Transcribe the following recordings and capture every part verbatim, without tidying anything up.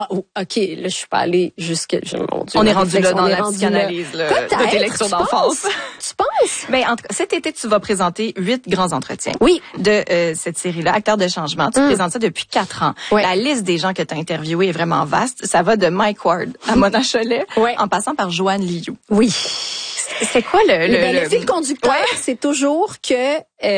Oh, OK, là, je suis pas allée jusque... Mon Dieu, on est rendu là dans la rendu psychanalyse là, de tes lectures d'enfance. Tu penses? Ben, en tout cas, cet été, tu vas présenter huit grands entretiens. Oui. De euh, cette série-là, Acteurs de changement. Tu mm. présentes ça depuis quatre ans. Ouais. La liste des gens que tu as interviewés est vraiment vaste. Ça va de Mike Ward à Mona Chollet, ouais. en passant par Joanne Liu. Oui. C'est quoi le... Le, ben, le... le fil conducteur, ouais. c'est toujours que...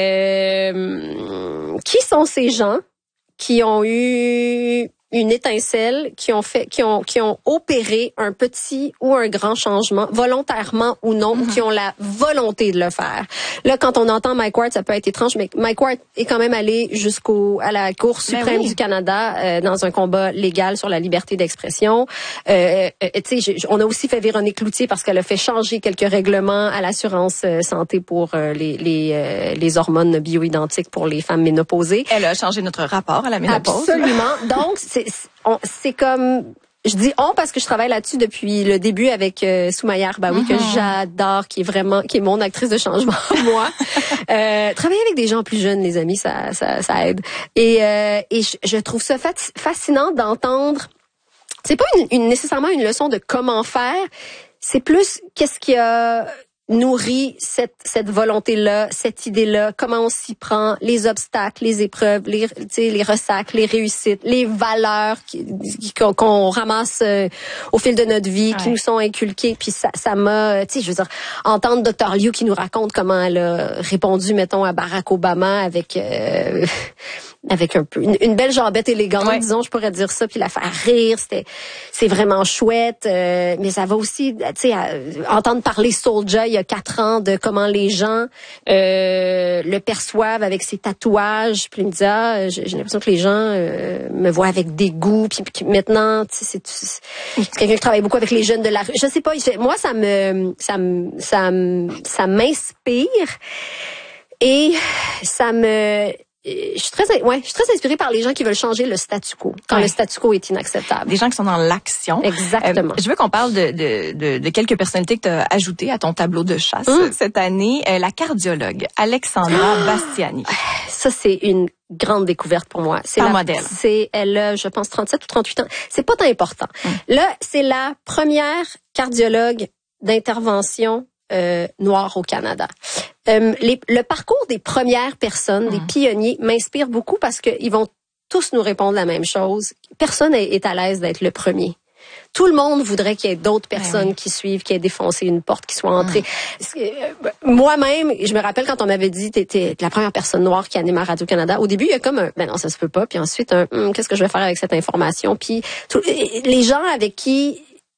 Euh, qui sont ces gens qui ont eu... une étincelle, qui ont fait, qui ont, qui ont opéré un petit ou un grand changement, volontairement ou non, mm-hmm. qui ont la volonté de le faire. Là, quand on entend Mike Ward, ça peut être étrange, mais Mike Ward est quand même allé jusqu'au à la Cour suprême oui. du Canada euh, dans un combat légal sur la liberté d'expression. Euh, euh, tu sais, on a aussi fait Véronique Cloutier parce qu'elle a fait changer quelques règlements à l'assurance euh, santé pour euh, les les euh, les hormones bioidentiques pour les femmes ménopausées. Elle a changé notre rapport à la ménopause. Absolument. Donc c'est c'est comme, je dis on parce que je travaille là-dessus depuis le début avec euh, Soumaya Arbaoui, mm-hmm. que j'adore, qui est vraiment, qui est mon actrice de changement, moi. euh, travailler avec des gens plus jeunes, les amis, ça, ça, ça aide. Et, euh, et je, je trouve ça fascinant d'entendre. C'est pas une, une, nécessairement une leçon de comment faire. C'est plus qu'est-ce qui a nourrit cette cette volonté-là, cette idée-là, comment on s'y prend, les obstacles, les épreuves, les tu sais les ressacs, les réussites, les valeurs qui, qu'on, qu'on ramasse euh, au fil de notre vie, ouais. qui nous sont inculquées. Puis ça ça m'a, tu sais, je veux dire, entendre docteur Liu qui nous raconte comment elle a répondu, mettons, à Barack Obama avec euh, avec un peu une, une belle jambette élégante, ouais. disons, je pourrais dire ça, puis la faire rire, c'était c'est vraiment chouette. Euh, mais ça va aussi, tu sais, entendre parler Soulja il y a quatre ans de comment les gens euh, le perçoivent avec ses tatouages. Puis il me dit ah, j'ai, j'ai l'impression que les gens euh, me voient avec dégoût. Puis, puis maintenant, tu sais, c'est, c'est quelqu'un qui travaille beaucoup avec les jeunes de la rue. Je sais pas, moi ça me ça me ça me ça m'inspire et ça me Je suis très, ouais, je suis très inspirée par les gens qui veulent changer le statu quo quand ouais. le statu quo est inacceptable. Des gens qui sont dans l'action. Exactement. Euh, je veux qu'on parle de, de, de, de quelques personnalités que tu as ajoutées à ton tableau de chasse mmh. cette année. Euh, la cardiologue Alexandra ah! Bastiani. Ça, c'est une grande découverte pour moi. C'est un la, modèle. C'est, elle a, je pense, trente-sept ou trente-huit ans. C'est pas tant important. Mmh. Là, c'est la première cardiologue d'intervention Euh, noir au Canada. Euh, les, le parcours des premières personnes, mmh. des pionniers, m'inspire beaucoup parce qu'ils vont tous nous répondre la même chose. Personne est à l'aise d'être le premier. Tout le monde voudrait qu'il y ait d'autres personnes oui. qui suivent, qui aient défoncé une porte, qui soient entrées. Mmh. Moi-même, je me rappelle quand on m'avait dit t'étais la première personne noire qui anime à Radio-Canada. Au début, il y a comme un ben non, ça se peut pas. Puis ensuite, un hum, qu'est-ce que je vais faire avec cette information? Puis tout, les gens avec qui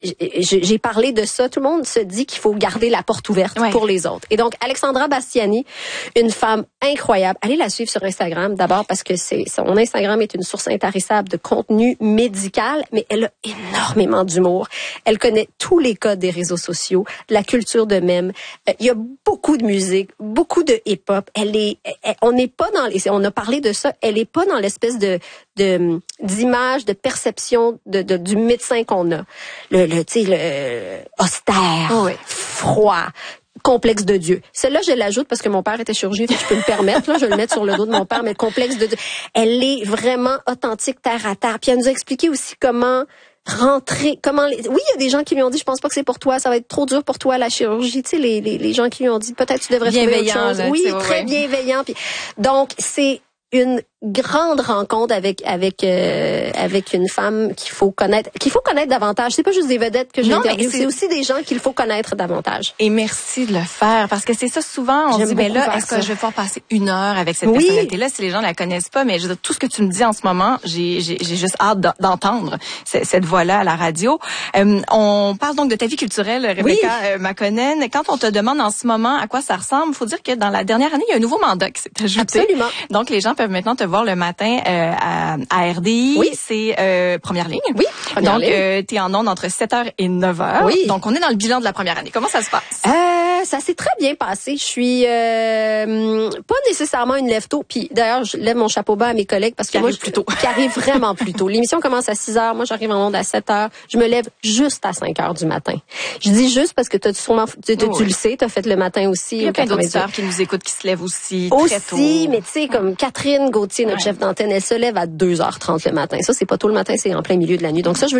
j'ai parlé de ça. Tout le monde se dit qu'il faut garder la porte ouverte ouais. pour les autres. Et donc, Alexandra Bastiani, une femme incroyable. Allez la suivre sur Instagram d'abord parce que c'est son Instagram est une source intarissable de contenu médical, mais elle a énormément d'humour. Elle connaît tous les codes des réseaux sociaux, de la culture de mème. Euh, il y a beaucoup de musique, beaucoup de hip-hop. Elle est, elle, on n'est pas dans les, on a parlé de ça. Elle est pas dans l'espèce de de d'image, de perception de, de du médecin qu'on a. Le, le tu sais, le austère, oh oui. froid, complexe de Dieu. Celle-là, je l'ajoute parce que mon père était chirurgien, fait que je peux me permettre, là, je le mettre sur le dos de mon père, mais complexe de Dieu. Elle est vraiment authentique, terre à terre. Puis elle nous a expliqué aussi comment rentrer, comment les... oui, il y a des gens qui lui ont dit, je pense pas que c'est pour toi, ça va être trop dur pour toi la chirurgie, tu sais, les, les, les gens qui lui ont dit, peut-être tu devrais trouver autre chose. Là, oui, très ouais. bienveillant. Puis, donc, c'est une grande rencontre avec avec euh, avec une femme qu'il faut connaître qu'il faut connaître davantage. C'est pas juste des vedettes que j'ai interviewées, c'est... c'est aussi des gens qu'il faut connaître davantage. Et merci de le faire parce que c'est ça souvent on J'aime dit ben là est-ce ça. que je vais pouvoir passer une heure avec cette oui. personnalité là si les gens la connaissent pas, mais je veux dire, tout ce que tu me dis en ce moment, j'ai j'ai, j'ai juste hâte d'entendre cette voix-là à la radio. Euh, on parle donc de ta vie culturelle, Rebecca oui. euh, Makonnen. Quand on te demande en ce moment à quoi ça ressemble, faut dire que dans la dernière année, il y a un nouveau mandat qui s'est ajouté. Absolument. Donc les gens peuvent maintenant te voir le matin euh, à, à R D I. Oui. C'est euh, première ligne. Oui, première Donc, ligne. euh, t'es en ondes entre sept heures et neuf heures. Oui. Donc, on est dans le bilan de la première année. Comment ça se passe? Euh, ça s'est très bien passé. Je suis euh, pas nécessairement une lève-tôt. Puis, d'ailleurs, je lève mon chapeau bas à mes collègues parce que qui moi, arrive plus tôt. qui arrive vraiment plus tôt. L'émission commence à six heures. Moi, j'arrive en ondes à sept heures. Je me lève juste à cinq heures du matin. Je dis juste parce que t'as sûrement, tu, tu, oui. tu le sais, t'as fait le matin aussi. Il y a plein d'auditeurs qui nous écoutent, qui se lèvent aussi, aussi très tôt. Aussi, mais tu sais, comme Catherine Gauthier, notre ouais. chef d'antenne, elle se lève à deux heures trente le matin. Ça, c'est pas tôt le matin, c'est en plein milieu de la nuit. Donc ça, je veux